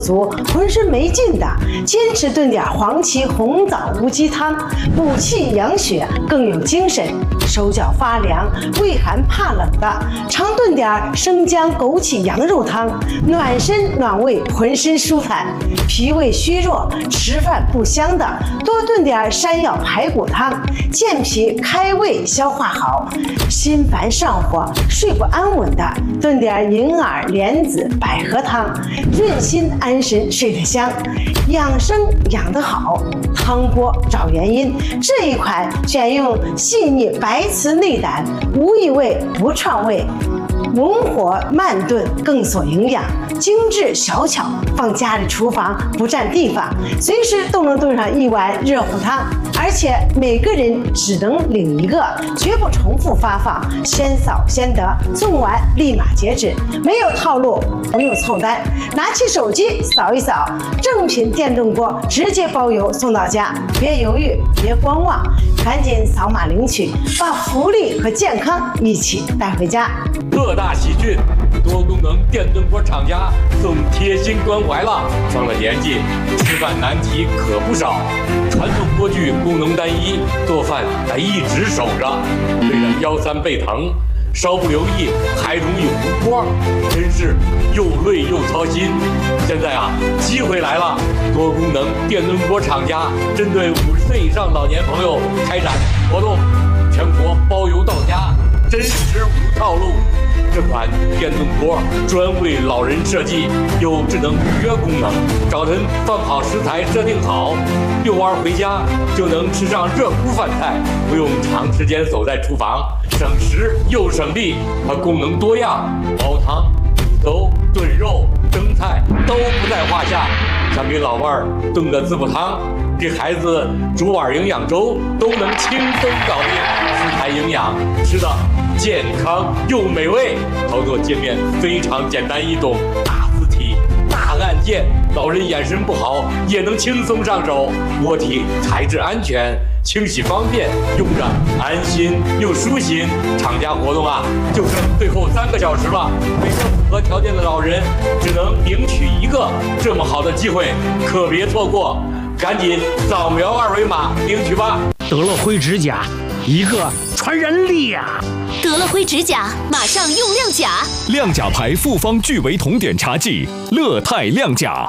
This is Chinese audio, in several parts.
足浑身没劲的，坚持炖点黄芪红枣乌鸡汤，补气养血，更有精神。手脚发凉、畏寒怕冷的，常炖点生姜枸杞羊肉汤，暖身暖胃，浑身舒坦。脾胃虚弱、吃饭不香的，多炖点山药排骨汤，健脾开胃，消化好。心烦上火、睡不安稳的，炖点银耳、莲子、百合汤，润心安神，睡得香。养生养得好，汤锅找原因。这一款选用细腻白瓷内胆，无异味不串味，文火慢炖更锁营养，精致小巧，放家里厨房不占地方，随时都能炖上一碗热乎汤。而且每个人只能领一个，绝不重复发放，先扫先得，送完立马截止，没有套路，没有凑单，拿起手机扫一扫，正品电炖锅直接包邮送到家，别犹豫，别观望，赶紧扫码领取，把福利和健康一起带回家。 特大喜讯，多功能电炖锅厂家送贴心关怀了。上了年纪，吃饭难题可不少。传统锅具功能单一，做饭得一直守着，虽然腰酸背疼，稍不留意还容易糊锅，真是又累又操心。现在啊，机会来了，多功能电炖锅厂家针对50岁以上老年朋友开展活动，全国包邮到家，真实无套路。这款电炖锅专为老人设计，有智能预约功能，早晨放好食材设定好，遛弯回家就能吃上热乎饭菜，不用长时间守在厨房，省时又省力。它功能多样，煲汤、煮粥、炖肉、蒸菜都不在话下。想给老伴儿炖个滋补汤，给孩子煮碗营养粥，都能轻松搞定。食材营养，吃的健康又美味，操作界面非常简单易懂，大字体大按键，老人眼神不好也能轻松上手。锅体材质安全，清洗方便，用着安心又舒心。厂家活动啊，就剩最后3个小时了，每个符合条件的老人只能领取一个，这么好的机会可别错过，赶紧扫描2维码领取吧。 德乐辉指甲，一个传染力呀！ 德乐辉指甲，马上用亮甲。 亮甲牌复方聚维酮碘茶剂，乐泰亮甲。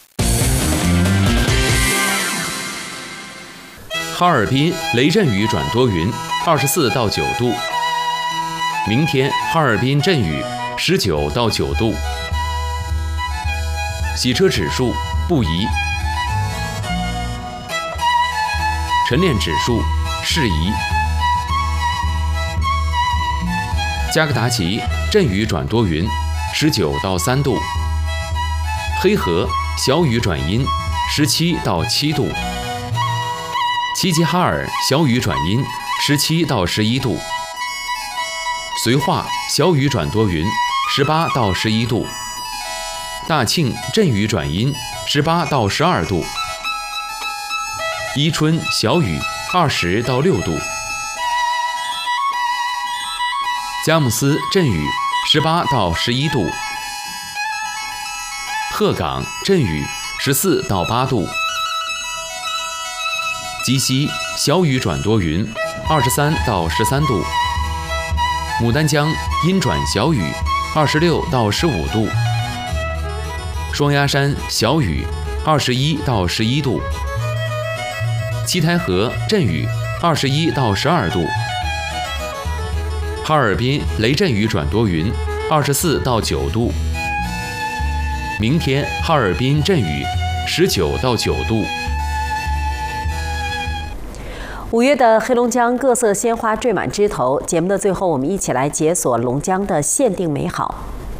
哈尔滨雷阵雨转多云，24到9度。明天哈尔滨阵雨，19到9度。洗车指数不宜，晨练指数适宜。加格达奇阵雨转多云，19到3度。黑河小雨转阴，17到7度。齐齐哈尔小雨转阴，17到11度。绥化小雨转多云，18到11度。大庆阵雨转阴，18到12度。伊春小雨20到6度。佳木斯阵雨18到11度。鹤岗阵雨14到8度。鸡西小雨转多云23到13度。牡丹江阴转小雨26到15度。双鸭山小雨21到11度。七台河阵雨21到12度。哈尔滨雷阵雨转多云24到9度。明天哈尔滨阵雨19到9度。 5月的黑龙江各色鲜花缀满枝头，节目的最后，我们一起来解锁龙江的限定美好。